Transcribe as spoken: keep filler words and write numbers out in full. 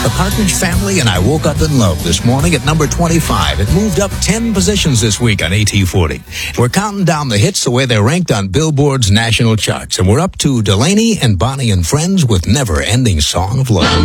The Partridge Family and I Woke Up in Love this morning at number twenty-five. It moved up ten positions this week on A T forty. We're counting down the hits the way they're ranked on Billboard's national charts. And we're up to Delaney and Bonnie and Friends with Never Ending Song of Love.